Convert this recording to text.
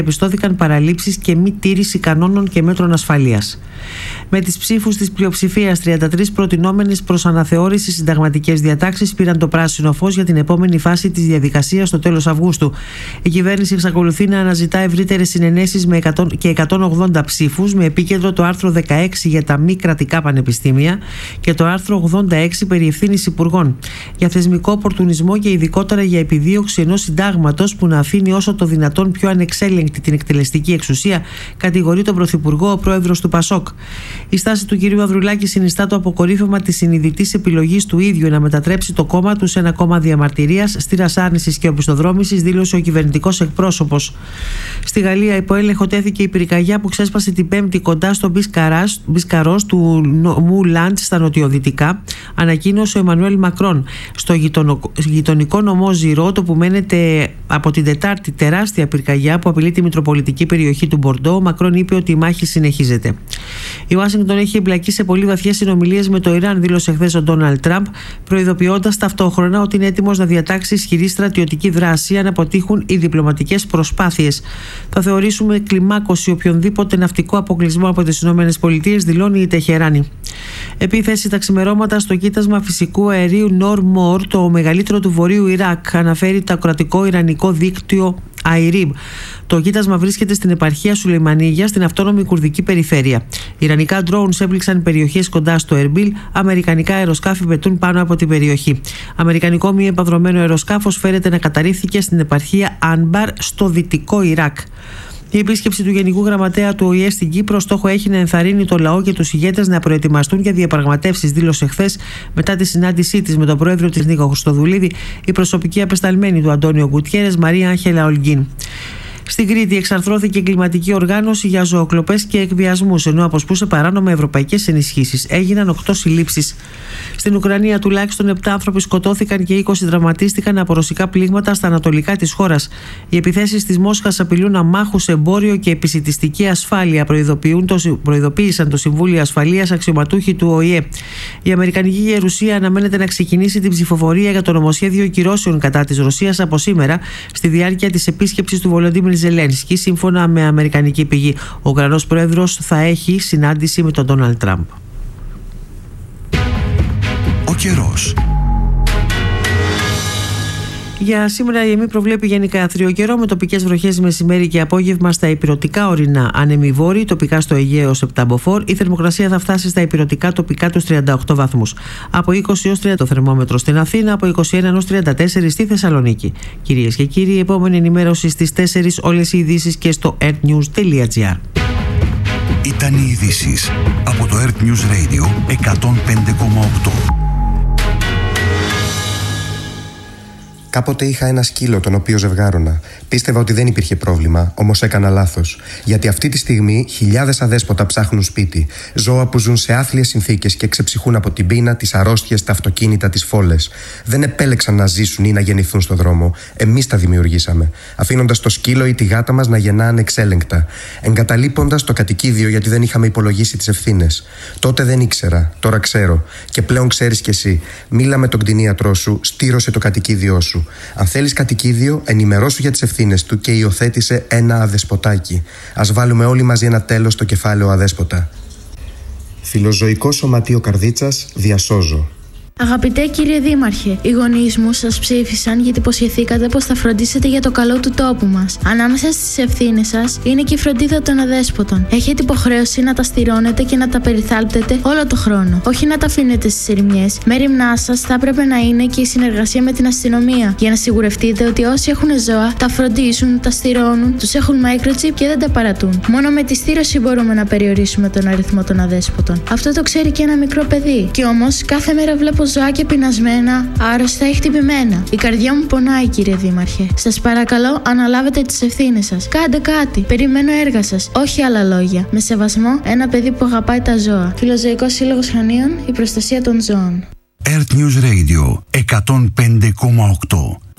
επιστώθηκαν παραλήψεις και μη τήρηση κανόνων και μέτρων ασφαλείας. Με τις ψήφους της πλειοψηφίας, 33 προτινόμενες προς αναθεώρηση συνταγματικές διατάξεις πήραν το πράσινο φως για την επόμενη φάση της διαδικασίας στο τέλος Αυγούστου. Η κυβέρνηση εξακολουθεί να αναζητά ευρύτερες συνενέσεις με 180 ψήφους, με επίκεντρο το άρθρο 16 για τα μη κρατικά πανεπιστήμια και το άρθρο 86 περί ευθύνης υπουργών. Για θεσμικό οπορτουνισμό και ειδικότερα για επιδίωξη ενός συντάγματος που να αφήνει όσο το δυνατόν πιο ανεξέλεγκτη την εκτελεστική εξουσία, κατηγορεί τον Πρωθυπουργό ο πρόεδρος του ΠΑΣΟΚ. Η στάση του κ. Ανδρουλάκη συνιστά το αποκορύφωμα της συνειδητής επιλογής του ίδιου να μετατρέψει το κόμμα του σε ένα κόμμα διαμαρτυρίας, στήρας άρνησης και οπισθοδρόμησης, δήλωσε ο κυβερνητικός εκπρόσωπος. Στη Γαλλία, υπό έλεγχο τέθηκε η πυρκαγιά που ξέσπασε την Πέμπτη κοντά στο Μπισκαρός του νομού Λαντ στα νοτιοδυτικά, ανακοίνωσε ο Εμμανουέλ Μακρόν. Στο γειτονικό νομό Ζηρό, το που μένεται από την Τετάρτη τεράστια πυρκαγιά που απειλεί τη μητροπολιτική περιοχή του Μπορντό, ο Μακρόν είπε ότι η μάχη συνεχίζεται. Η Ουάσιγκτον έχει εμπλακεί σε πολύ βαθιές συνομιλίες με το Ιράν, δήλωσε χθες ο Ντόναλντ Τραμπ, προειδοποιώντας ταυτόχρονα ότι είναι έτοιμος να διατάξει ισχυρή στρατιωτική δράση αν αποτύχουν οι διπλωματικές προσπάθειες. Θα θεωρήσουμε κλιμάκωση οποιονδήποτε ναυτικό αποκλεισμό από τις ΗΠΑ, δηλώνει η Τεχεράνη. Επίθεση τα ξημερώματα στο κοίτασμα φυσικού αερίου Νορ-Μόρ, το μεγαλύτερο του βορείου Ιράκ, αναφέρει το κρατικό ιρανικό δίκτυο ΑΙΡΙΜ. Το κοίτασμα βρίσκεται στην επαρχία Σουλεϊμανίγια, στην αυτόνομη κουρδική περιφέρεια. Ιρανικά drones έπληξαν περιοχές κοντά στο Ερμπίλ. Αμερικανικά αεροσκάφη πετούν πάνω από την περιοχή. Αμερικανικό μη επανδρωμένο αεροσκάφος φέρεται να καταρρίφθηκε στην επαρχία Άνμπαρ, στο δυτικό Ιράκ. Η επίσκεψη του Γενικού Γραμματέα του ΟΗΕ στην Κύπρο στόχο έχει να ενθαρρύνει το λαό και τους ηγέτες να προετοιμαστούν για διαπραγματεύσεις, δήλωσε χθες μετά τη συνάντησή της με τον πρόεδρο της Νίκο Χριστοδουλίδη η προσωπική απεσταλμένη του Αντώνιο Γκουτιέρες, Μαρία Άγχελα Ολγκίν. Στην Κρήτη εξαρθρώθηκε εγκληματική οργάνωση για ζωοκλοπές και εκβιασμούς, ενώ αποσπούσε παράνομα ευρωπαϊκές ενισχύσεις. Έγιναν 8 συλλήψεις. Στην Ουκρανία τουλάχιστον 7 άνθρωποι σκοτώθηκαν και 20 τραυματίστηκαν από ρωσικά πλήγματα στα ανατολικά της χώρας. Οι επιθέσεις της Μόσχας απειλούν αμάχους, εμπόριο και επισιτιστική ασφάλεια, προειδοποίησαν το Συμβούλιο Ασφαλείας αξιωματούχοι του ΟΗΕ. Η Αμερικανική Γερουσία αναμένεται να ξεκινήσει την ψηφοφορία για το νομοσχέδιο κυρώσεων κατά της Ρωσίας από σήμερα, στη διάρκεια της επίσκεψης του Βολοντίμιρ Ζελένσκι. Σύμφωνα με αμερικανική πηγή, ο Ουκρανός πρόεδρος θα έχει συνάντηση με τον Ντόναλντ Τραμπ. Ο καιρός. Για σήμερα η ΕΜΗ προβλέπει γενικά άθριο καιρό με τοπικές βροχές μεσημέρι και απόγευμα στα ηπειρωτικά ορεινά. Άνεμοι βόρειοι, τοπικά στο Αιγαίο έως 7 μποφόρ. Η θερμοκρασία θα φτάσει στα ηπειρωτικά τοπικά τους 38 βαθμούς. Από 20 έως 30 το θερμόμετρο στην Αθήνα, από 21 έως 34 στη Θεσσαλονίκη. Κυρίες και κύριοι, η επόμενη ενημέρωση στις 4, όλες οι ειδήσεις και στο earthnews.gr. Ήταν οι ειδήσεις από το Earth News Radio 105,8. Κάποτε είχα ένα σκύλο τον οποίο ζευγάρωνα. Πίστευα ότι δεν υπήρχε πρόβλημα, όμως έκανα λάθος. Γιατί αυτή τη στιγμή χιλιάδες αδέσποτα ψάχνουν σπίτι. Ζώα που ζουν σε άθλιες συνθήκες και ξεψυχούν από την πείνα, τις αρρώστιες, τα αυτοκίνητα, τις φόλες. Δεν επέλεξαν να ζήσουν ή να γεννηθούν στο δρόμο. Εμείς τα δημιουργήσαμε. Αφήνοντας το σκύλο ή τη γάτα μας να γεννά ανεξέλεγκτα. Εγκαταλείποντας το κατοικίδιο γιατί δεν είχαμε υπολογίσει τις ευθύνες. Τότε δεν ήξερα, τώρα ξέρω. Και πλέον ξέρεις κι εσύ. Μίλα με τον κτηνίατρό σου, στήρωσε το κατοικίδιό σου. Αν θέλεις κατοικίδιο, ενημερώσου για τις ευθύνες του και υιοθέτησε ένα αδεσποτάκι. Ας βάλουμε όλοι μαζί ένα τέλος στο κεφάλαιο αδέσποτα. Φιλοζωικό Σωματείο Καρδίτσας, διασώζω. Αγαπητέ κύριε Δήμαρχε, οι γονείς μου σας ψήφισαν γιατί υποσχεθήκατε πως θα φροντίσετε για το καλό του τόπου μας. Ανάμεσα στις ευθύνες σας είναι και η φροντίδα των αδέσποτων. Έχετε υποχρέωση να τα στηρώνετε και να τα περιθάλπτετε όλο το χρόνο. Όχι να τα αφήνετε στις ερημιές. Μέριμνά σας θα έπρεπε να είναι και η συνεργασία με την αστυνομία. Για να σιγουρευτείτε ότι όσοι έχουν ζώα τα φροντίζουν, τα στηρώνουν, τους έχουν microchip και δεν τα παρατούν. Μόνο με τη στήρωση μπορούμε να περιορίσουμε τον αριθμό των αδέσποτων. Αυτό το ξέρει και ένα μικρό παιδί. Κι όμως κάθε μέρα βλέπω ζωάκια πεινασμένα, άρρωστα ή χτυπημένα. Η καρδιά μου πονάει, κύριε Δήμαρχε. Σας παρακαλώ, αναλάβετε τις ευθύνες σας. Κάντε κάτι. Περιμένω έργα σας. Όχι άλλα λόγια. Με σεβασμό, ένα παιδί που αγαπάει τα ζώα. Φιλοζωικός Σύλλογος Χανίων, η προστασία των ζώων. Earth News Radio 105,8.